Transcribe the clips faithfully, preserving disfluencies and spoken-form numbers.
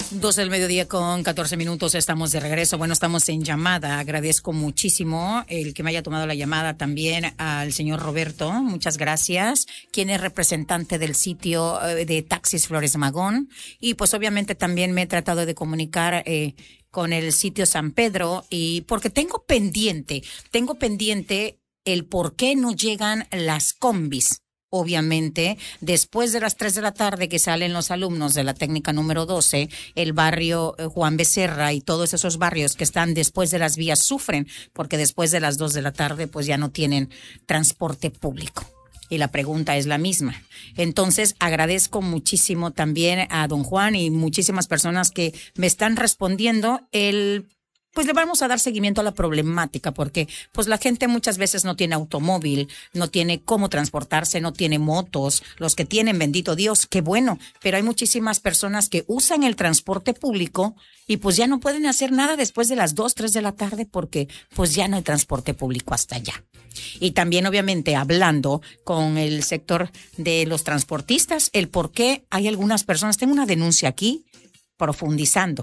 doce del mediodía con catorce minutos, estamos de regreso. Bueno, estamos en llamada. Agradezco muchísimo el que me haya tomado la llamada también al señor Roberto. Muchas gracias. Quien es representante del sitio eh, de Taxis Flores Magón. Y pues obviamente también me he tratado de comunicar eh, con el sitio San Pedro, y porque tengo pendiente, tengo pendiente el por qué no llegan las combis. Obviamente, después de las tres de la tarde que salen los alumnos de la técnica número doce, el barrio Juan Becerra y todos esos barrios que están después de las vías sufren, porque después de las dos de la tarde pues ya no tienen transporte público. Y la pregunta es la misma. Entonces, agradezco muchísimo también a don Juan y muchísimas personas que me están respondiendo el... Pues le vamos a dar seguimiento a la problemática, porque pues la gente muchas veces no tiene automóvil, no tiene cómo transportarse, no tiene motos. Los que tienen, bendito Dios, qué bueno, pero hay muchísimas personas que usan el transporte público y pues ya no pueden hacer nada después de las dos, tres de la tarde, porque pues ya no hay transporte público hasta allá. Y también obviamente hablando con el sector de los transportistas, el por qué hay algunas personas, tengo una denuncia aquí, profundizando,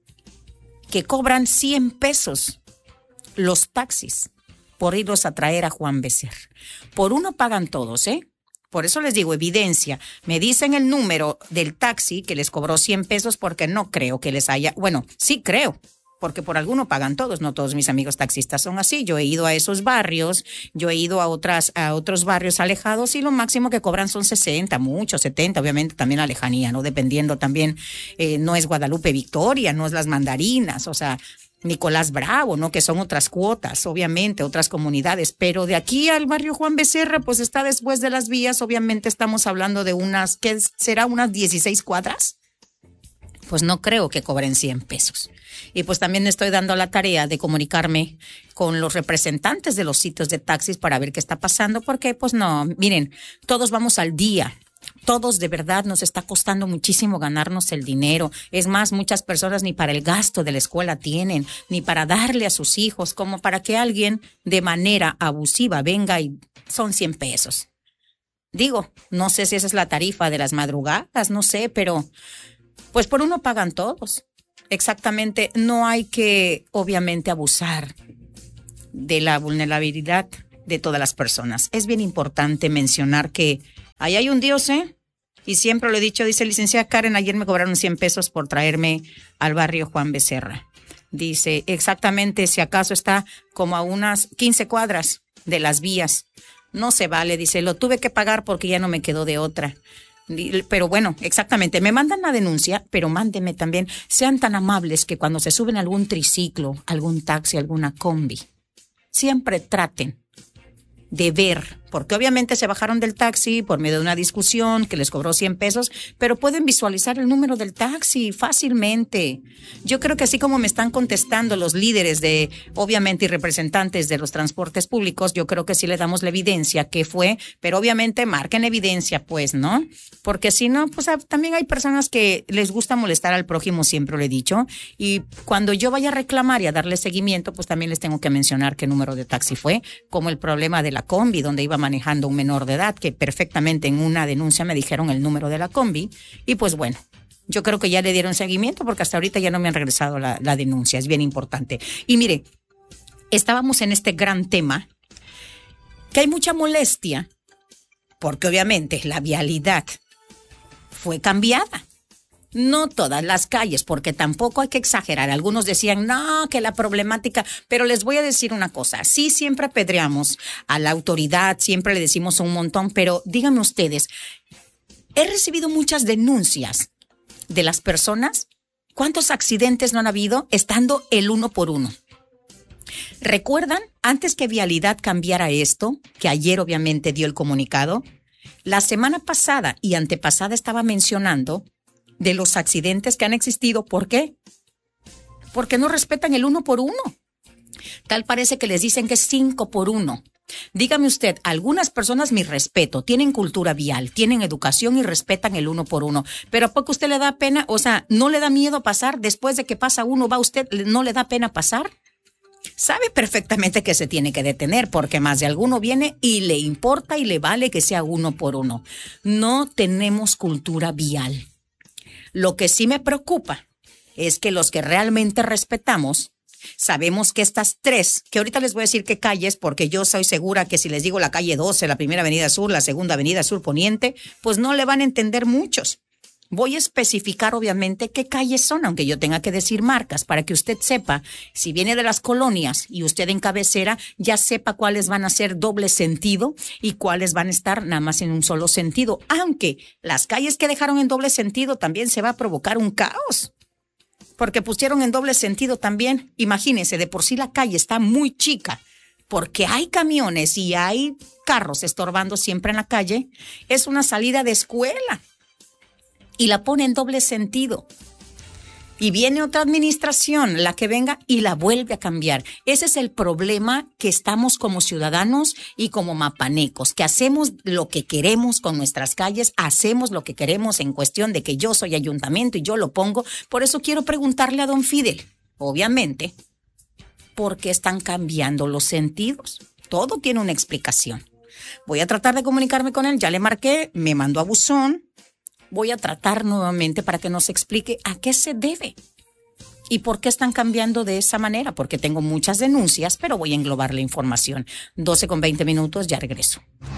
que cobran cien pesos los taxis por irlos a traer a Juan Becerra. Por uno pagan todos, ¿eh? Por eso les digo, evidencia. Me dicen el número del taxi que les cobró cien pesos, porque no creo que les haya... Bueno, sí creo, porque por alguno pagan todos. No todos mis amigos taxistas son así. Yo he ido a esos barrios, yo he ido a otras a otros barrios alejados y lo máximo que cobran son sesenta, mucho, setenta, obviamente también la lejanía, ¿no? Dependiendo también, eh, no es Guadalupe Victoria, no es Las Mandarinas, o sea, Nicolás Bravo, ¿no? Que son otras cuotas, obviamente, otras comunidades. Pero de aquí al barrio Juan Becerra, pues está después de las vías, obviamente estamos hablando de unas, ¿qué será? Unas dieciséis cuadras. Pues no creo que cobren cien pesos. Y pues también estoy dando la tarea de comunicarme con los representantes de los sitios de taxis para ver qué está pasando, porque pues no, miren, todos vamos al día. Todos de verdad nos está costando muchísimo ganarnos el dinero. Es más, muchas personas ni para el gasto de la escuela tienen, ni para darle a sus hijos, como para que alguien de manera abusiva venga y son cien pesos. Digo, no sé si esa es la tarifa de las madrugadas, no sé, pero pues por uno pagan todos. Exactamente, no hay que obviamente abusar de la vulnerabilidad de todas las personas. Es bien importante mencionar que ahí hay un Dios, ¿eh? Y siempre lo he dicho, dice licenciada Karen, ayer me cobraron cien pesos por traerme al barrio Juan Becerra. Dice, exactamente, si acaso está como a unas quince cuadras de las vías. No se vale, dice, lo tuve que pagar porque ya no me quedó de otra. Pero bueno, exactamente, me mandan la denuncia, pero mándenme también, sean tan amables que cuando se suben a algún triciclo, algún taxi, alguna combi, siempre traten de ver, porque obviamente se bajaron del taxi por medio de una discusión que les cobró cien pesos, pero pueden visualizar el número del taxi fácilmente. Yo creo que así como me están contestando los líderes de, obviamente, y representantes de los transportes públicos, yo creo que sí le damos la evidencia que fue, pero obviamente marquen evidencia, pues, ¿no? Porque si no, pues también hay personas que les gusta molestar al prójimo, siempre lo he dicho, y cuando yo vaya a reclamar y a darle seguimiento, pues también les tengo que mencionar qué número de taxi fue, como el problema de la combi, donde iba manejando un menor de edad, que perfectamente en una denuncia me dijeron el número de la combi, y pues bueno, yo creo que ya le dieron seguimiento, porque hasta ahorita ya no me han regresado la, la denuncia, es bien importante. Y mire, estábamos en este gran tema, que hay mucha molestia, porque obviamente la vialidad fue cambiada. No todas las calles, porque tampoco hay que exagerar. Algunos decían, no, que la problemática, pero les voy a decir una cosa, sí, siempre apedreamos a la autoridad, siempre le decimos un montón, pero díganme ustedes, he recibido muchas denuncias de las personas. ¿Cuántos accidentes no han habido estando el uno por uno? ¿Recuerdan, antes que Vialidad cambiara esto, que ayer obviamente dio el comunicado, la semana pasada y antepasada estaba mencionando de los accidentes que han existido? ¿Por qué? Porque no respetan el uno por uno. Tal parece que les dicen que es cinco por uno. Dígame usted, algunas personas, mi respeto, tienen cultura vial, tienen educación y respetan el uno por uno. Pero ¿a poco usted le da pena? O sea, ¿no le da miedo pasar? Después de que pasa uno, ¿va usted, no le da pena pasar? Sabe perfectamente que se tiene que detener, porque más de alguno viene y le importa y le vale que sea uno por uno. No tenemos cultura vial. Lo que sí me preocupa es que los que realmente respetamos sabemos que estas tres, que ahorita les voy a decir qué calles, porque yo soy segura que si les digo la calle doce, la primera avenida sur, la segunda avenida sur poniente, pues no le van a entender muchos. Voy a especificar obviamente qué calles son, aunque yo tenga que decir marcas, para que usted sepa, si viene de las colonias y usted en cabecera, ya sepa cuáles van a ser doble sentido y cuáles van a estar nada más en un solo sentido. Aunque las calles que dejaron en doble sentido también se va a provocar un caos, porque pusieron en doble sentido también. Imagínense, de por sí la calle está muy chica, porque hay camiones y hay carros estorbando siempre en la calle. Es una salida de escuela. Y la pone en doble sentido. Y viene otra administración, la que venga, y la vuelve a cambiar. Ese es el problema que estamos como ciudadanos y como mapanecos, que hacemos lo que queremos con nuestras calles, hacemos lo que queremos en cuestión de que yo soy ayuntamiento y yo lo pongo. Por eso quiero preguntarle a don Fidel, obviamente, ¿por qué están cambiando los sentidos? Todo tiene una explicación. Voy a tratar de comunicarme con él, ya le marqué, me mandó a buzón. Voy a tratar nuevamente para que nos explique a qué se debe y por qué están cambiando de esa manera, porque tengo muchas denuncias, pero voy a englobar la información. doce con veinte minutos, ya regreso.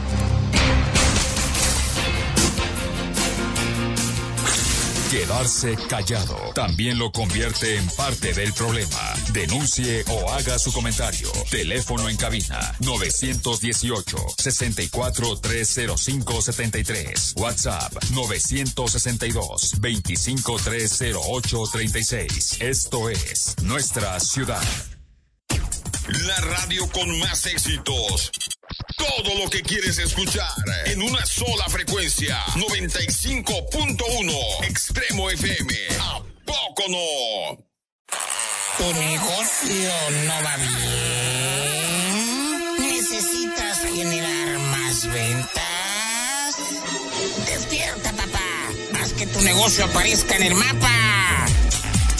Quedarse callado también lo convierte en parte del problema. Denuncie o haga su comentario. Teléfono en cabina nueve uno ocho, seis cuatro tres cero cinco siete tres. WhatsApp nueve seis dos, dos cinco tres cero ocho tres seis. Esto es Nuestra Ciudad. La radio con más éxitos. Todo lo que quieres escuchar en una sola frecuencia. noventa y cinco punto uno Extremo F M. ¿A poco no? ¿Tu negocio no va bien? ¿Necesitas generar más ventas? Despierta, papá. Haz que tu negocio aparezca en el mapa.